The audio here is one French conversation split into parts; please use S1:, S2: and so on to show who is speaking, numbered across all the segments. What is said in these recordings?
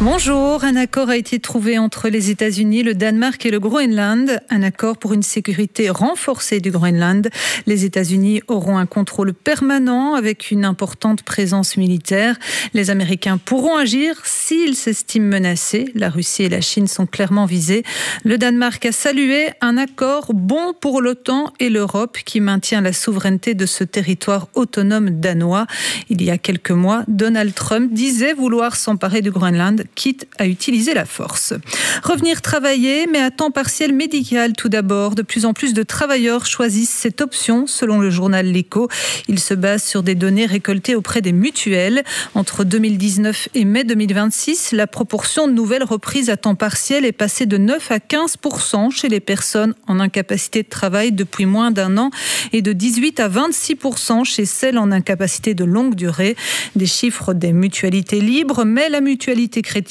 S1: Bonjour, un accord a été trouvé entre les États-Unis, le Danemark et le Groenland. Un accord pour une sécurité renforcée du Groenland. Les États-Unis auront un contrôle permanent avec une importante présence militaire. Les Américains pourront agir s'ils s'estiment menacés. La Russie et la Chine sont clairement visés. Le Danemark a salué un accord bon pour l'OTAN et l'Europe qui maintient la souveraineté de ce territoire autonome danois. Il y a quelques mois, Donald Trump disait vouloir s'emparer du Groenland, quitte à utiliser la force. Revenir travailler, mais à temps partiel médical tout d'abord. De plus en plus de travailleurs choisissent cette option, selon le journal L'Écho. Il se base sur des données récoltées auprès des mutuelles. Entre 2019 et mai 2026, la proportion de nouvelles reprises à temps partiel est passée de 9 à 15% chez les personnes en incapacité de travail depuis moins d'un an et de 18 à 26% chez celles en incapacité de longue durée. Des chiffres des mutualités libres, mais la mutualité chrétienne,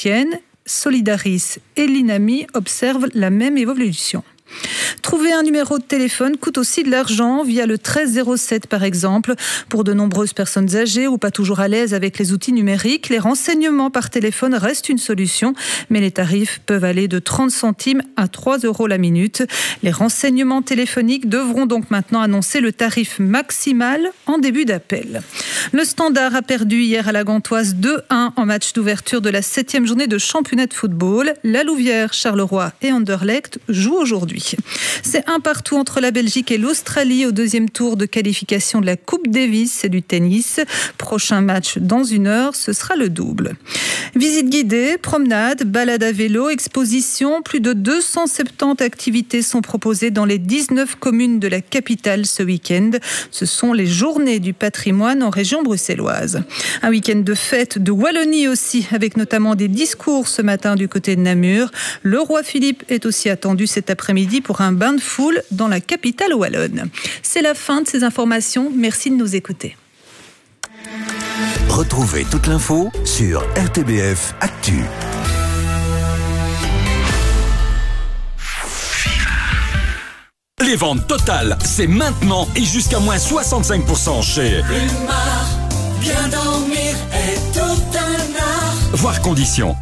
S1: Solidaris et l'INAMI observent la même évolution. Trouver un numéro de téléphone coûte aussi de l'argent via le 1307 par exemple. Pour de nombreuses personnes âgées ou pas toujours à l'aise avec les outils numériques, les renseignements par téléphone restent une solution, mais les tarifs peuvent aller de 30 centimes à 3 € la minute. Les renseignements téléphoniques devront donc maintenant annoncer le tarif maximal en début d'appel. Le Standard a perdu hier à la Gantoise 2-1 en match d'ouverture de la 7e journée de championnat de football. La Louvière, Charleroi et Anderlecht jouent aujourd'hui. C'est un partout entre la Belgique et l'Australie au deuxième tour de qualification de la Coupe Davis et du tennis. Prochain match dans 1 heure, ce sera le double. Visite guidée, promenade, balade à vélo, exposition. Plus de 270 activités sont proposées dans les 19 communes de la capitale ce week-end. Ce sont les journées du patrimoine en région bruxelloise. Un week-end de fête de Wallonie aussi, avec notamment des discours ce matin du côté de Namur. Le roi Philippe est aussi attendu cet après-midi pour un bain de foule dans la capitale wallonne. C'est la fin de ces informations. Merci de nous écouter.
S2: Retrouvez toute l'info sur RTBF Actu.
S3: Les ventes totales, c'est maintenant et jusqu'à moins 65% chez
S4: Plumard, bien dormir est tout un art.
S3: Voir conditions.